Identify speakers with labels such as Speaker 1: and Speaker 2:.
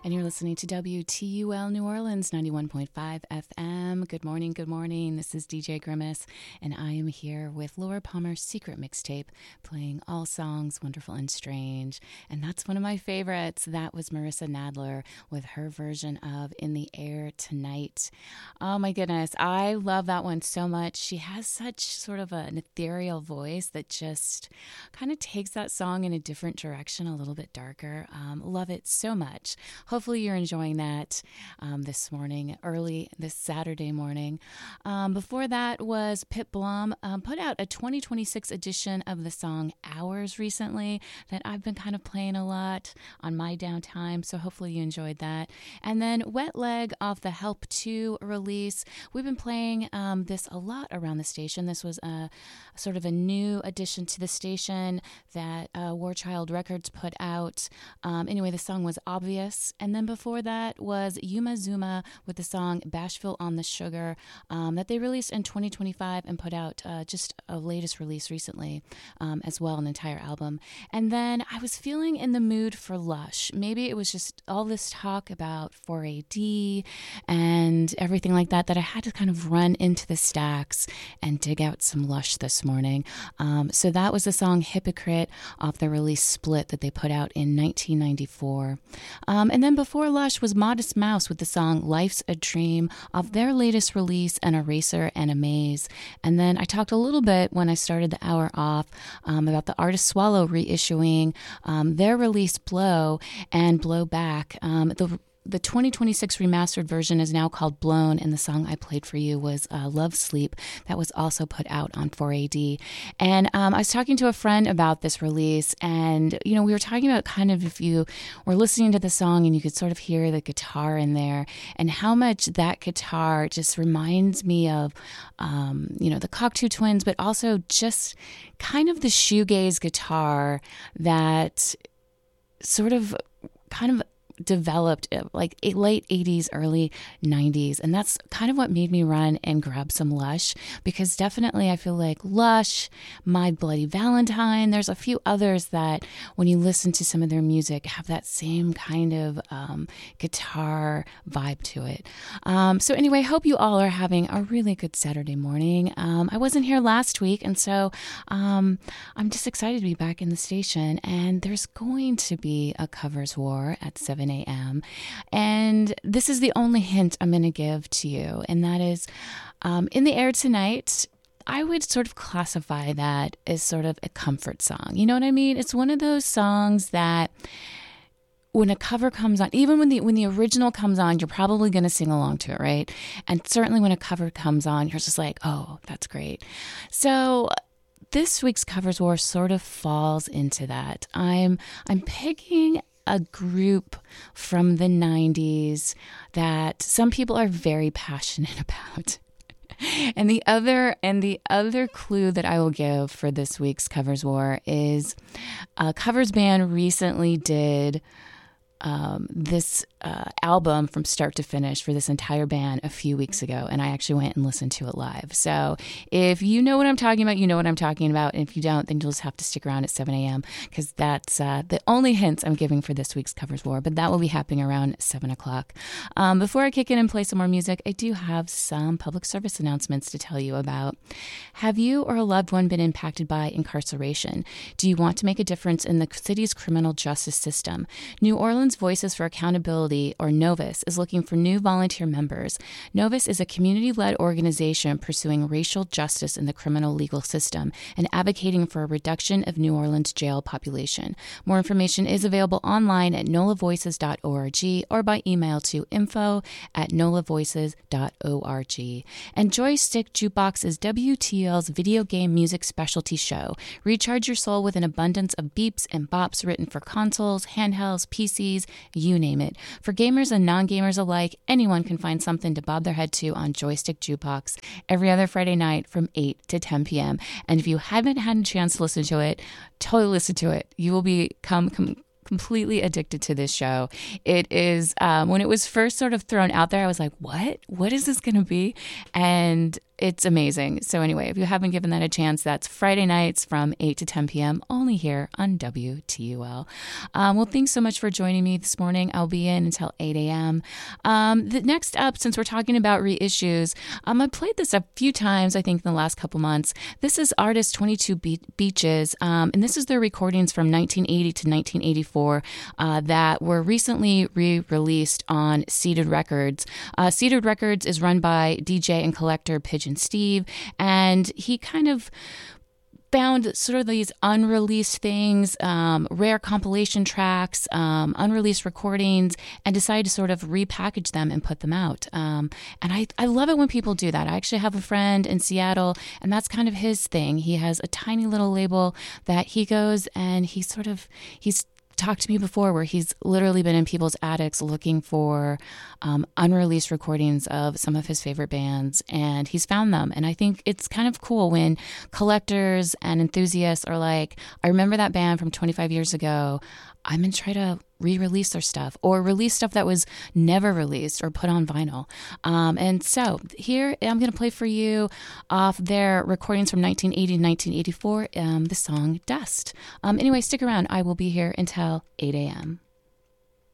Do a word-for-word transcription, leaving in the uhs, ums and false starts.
Speaker 1: And you're listening to W T U L New Orleans, ninety-one point five F M. Good morning, good morning. This is D J Grimace, and I am here with Laura Palmer's Secret Mixtape, playing all songs wonderful and strange. And that's one of my favorites. That was Marissa Nadler with her version of In the Air Tonight. Oh my goodness, I love that one so much. She has such sort of an ethereal voice that just kind of takes that song in a different direction, a little bit darker. Um, love it so much. Hopefully you're enjoying that um, this morning, early this Saturday morning. Um, before that was Pip Blom, um, put out a twenty twenty-six edition of the song Hours recently that I've been kind of playing a lot on my downtime, so hopefully you enjoyed that. And then Wet Leg off the Help two release. We've been playing um, this a lot around the station. This was a sort of a new addition to the station that uh, War Child Records put out. Um, anyway, the song was Obvious. And then before that was Yuma Zuma with the song Bashville on the Sugar um, that they released in twenty twenty-five and put out uh, just a latest release recently um, as well, an entire album. And then I was feeling in the mood for Lush. Maybe it was just all this talk about four A D and everything like that that I had to kind of run into the stacks and dig out some Lush this morning. Um, so that was the song Hypocrite off the release Split that they put out in nineteen ninety-four. Um, and then before Lush was Modest Mouse with the song Life's a Dream off their latest release, An Eraser and a Maze. And then I talked a little bit when I started the hour off um, about the Artist Swallow reissuing um, their release Blow and Blow Back. Um, the The twenty twenty-six remastered version is now called Blown, and the song I played for you was uh, Love Sleep. That was also put out on four A D. And um, I was talking to a friend about this release, and, you know, we were talking about kind of if you were listening to the song and you could sort of hear the guitar in there, and how much that guitar just reminds me of, um, you know, the Cocteau Twins, but also just kind of the shoegaze guitar that sort of kind of developed like late eighties, early nineties. And that's kind of what made me run and grab some Lush, because definitely I feel like Lush, My Bloody Valentine, there's a few others that when you listen to some of their music have that same kind of um, guitar vibe to it. Um, so anyway, hope you all are having a really good Saturday morning. Um, I wasn't here last week, and so um, I'm just excited to be back in the station, and there's going to be a covers war at seven a.m. And this is the only hint I'm going to give to you, and that is um, In the Air Tonight. I would sort of classify that as sort of a comfort song. You know what I mean? It's one of those songs that when a cover comes on, even when the when the original comes on, you're probably going to sing along to it, right? And certainly when a cover comes on, you're just like, oh, that's great. So this week's Covers War sort of falls into that. I'm I'm picking a group from the nineties that some people are very passionate about. And the other and the other clue that I will give for this week's Covers War is a covers band recently did um, this uh, album from start to finish for this entire band a few weeks ago, and I actually went and listened to it live. So if you know what I'm talking about, you know what I'm talking about. And if you don't, then you'll just have to stick around at seven a.m. because that's uh, the only hints I'm giving for this week's Covers War, but that will be happening around seven o'clock. Um, before I kick in and play some more music, I do have some public service announcements to tell you about. Have you or a loved one been impacted by incarceration? Do you want to make a difference in the city's criminal justice system? New Orleans Voices for Accountability, or Novus, is looking for new volunteer members. Novus is a community-led organization pursuing racial justice in the criminal legal system and advocating for a reduction of New Orleans jail population. More information is available online at nola voices dot org or by email to info at nola voices dot org. And Joystick Jukebox is W T L's video game music specialty show. Recharge your soul with an abundance of beeps and bops written for consoles, handhelds, P Cs, you name it. For gamers and non-gamers alike, anyone can find something to bob their head to on Joystick Jukebox every other Friday night from eight to ten p.m. And if you haven't had a chance to listen to it, totally listen to it. You will become com- completely addicted to this show. It is, um, when it was first sort of thrown out there, I was like, what? What is this going to be? And it's amazing. So anyway, if you haven't given that a chance, that's Friday nights from eight to ten p.m. only here on W T U L. Um, well, thanks so much for joining me this morning. I'll be in until eight a.m. Um, the next up, since we're talking about reissues, um, I played this a few times, I think, in the last couple months. This is artist twenty-two Be- Beaches, um, and this is their recordings from nineteen eighty to nineteen eighty-four uh, that were recently re-released on Seated Records. Uh, Seated Records is run by D J and collector Pigeon Steve, and he kind of found sort of these unreleased things, um, rare compilation tracks, um, unreleased recordings, and decided to sort of repackage them and put them out. Um, and I, I love it when people do that. I actually have a friend in Seattle, and that's kind of his thing. He has a tiny little label that he goes and he sort of, he's talked to me before where he's literally been in people's attics looking for um, unreleased recordings of some of his favorite bands, and he's found them. And I think it's kind of cool when collectors and enthusiasts are like, I remember that band from twenty-five years ago. I'm going to try to re-release their stuff or release stuff that was never released or put on vinyl. Um, and so here I'm going to play for you off their recordings from nineteen eighty to nineteen eighty-four, um, the song Dust. Um, anyway, stick around. I will be here until eight a.m.